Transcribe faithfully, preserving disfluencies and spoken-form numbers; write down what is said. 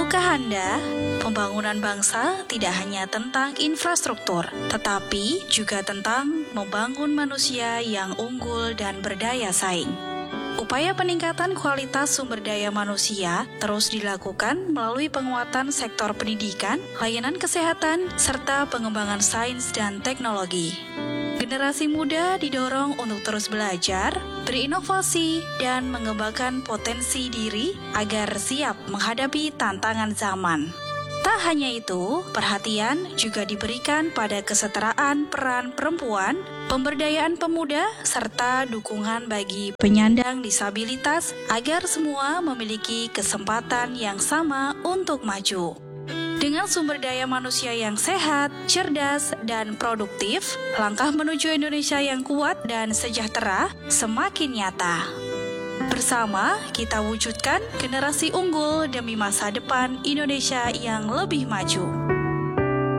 Tahukah Anda, pembangunan bangsa tidak hanya tentang infrastruktur, tetapi juga tentang membangun manusia yang unggul dan berdaya saing. Upaya peningkatan kualitas sumber daya manusia terus dilakukan melalui penguatan sektor pendidikan, layanan kesehatan, serta pengembangan sains dan teknologi. Generasi muda didorong untuk terus belajar, berinovasi, dan mengembangkan potensi diri agar siap menghadapi tantangan zaman. Tak hanya itu, perhatian juga diberikan pada kesetaraan peran perempuan, pemberdayaan pemuda, serta dukungan bagi penyandang disabilitas agar semua memiliki kesempatan yang sama untuk maju. Dengan sumber daya manusia yang sehat, cerdas, dan produktif, langkah menuju Indonesia yang kuat dan sejahtera semakin nyata. Bersama, kita wujudkan generasi unggul demi masa depan Indonesia yang lebih maju.